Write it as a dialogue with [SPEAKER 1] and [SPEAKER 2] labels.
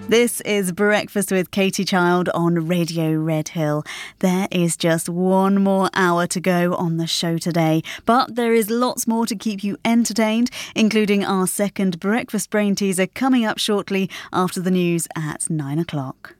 [SPEAKER 1] This is Breakfast with Katie Child on Radio Red Hill. There is just one more hour to go on the show today, but there is lots more to keep you entertained, including our second Breakfast Brain teaser coming up shortly after the news at 9 o'clock.